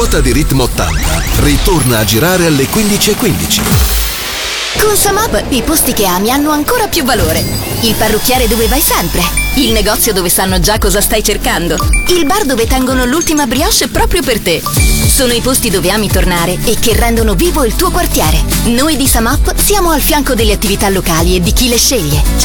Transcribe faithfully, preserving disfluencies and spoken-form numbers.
ruota di Ritmo ottanta ritorna a girare alle quindici e quindici. Con Samap i posti che ami hanno ancora più valore. Il parrucchiere dove vai sempre. Il negozio dove sanno già cosa stai cercando. Il bar dove tengono l'ultima brioche proprio per te. Sono i posti dove ami tornare e che rendono vivo il tuo quartiere. Noi di Samap siamo al fianco delle attività locali e di chi le sceglie.